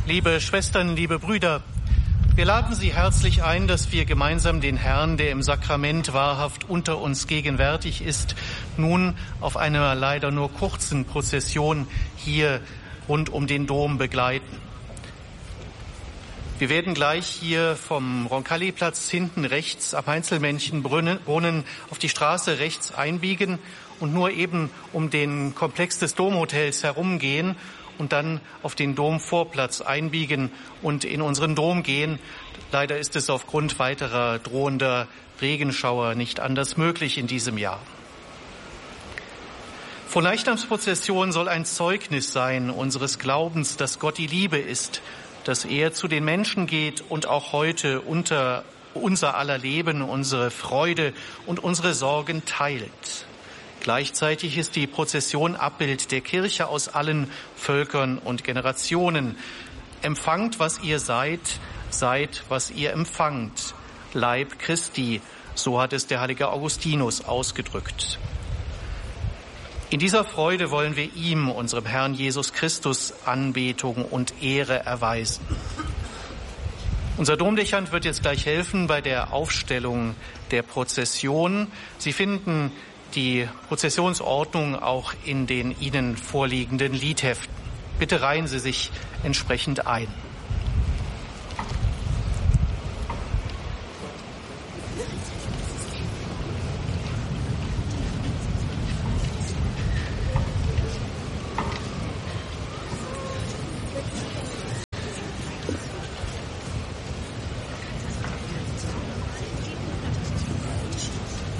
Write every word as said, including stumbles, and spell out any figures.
Liebe Schwestern, liebe Brüder, wir laden Sie herzlich ein, dass wir gemeinsam den Herrn, der im Sakrament wahrhaft unter uns gegenwärtig ist, nun auf einer leider nur kurzen Prozession hier rund um den Dom begleiten. Wir werden gleich hier vom Roncalli-Platz hinten rechts am Heinzelmännchenbrunnen auf die Straße rechts einbiegen und nur eben um den Komplex des Domhotels herumgehen und dann auf den Domvorplatz einbiegen und in unseren Dom gehen. Leider ist es aufgrund weiterer drohender Regenschauer nicht anders möglich in diesem Jahr. Fronleichnamsprozession soll ein Zeugnis sein unseres Glaubens, dass Gott die Liebe ist, dass er zu den Menschen geht und auch heute unter unser aller Leben, unsere Freude und unsere Sorgen teilt. Gleichzeitig ist die Prozession Abbild der Kirche aus allen Völkern und Generationen. Empfangt, was ihr seid, seid, was ihr empfangt. Leib Christi, so hat es der heilige Augustinus ausgedrückt. In dieser Freude wollen wir ihm, unserem Herrn Jesus Christus, Anbetung und Ehre erweisen. Unser Domdechant wird jetzt gleich helfen bei der Aufstellung der Prozession. Sie finden die Prozessionsordnung auch in den Ihnen vorliegenden Liedheften. Bitte reihen Sie sich entsprechend ein.